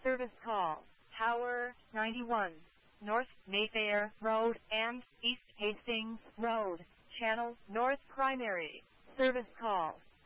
Service call, Tower 91, North Mayfair Road and East Hastings Road, Channel North Primary. Service call.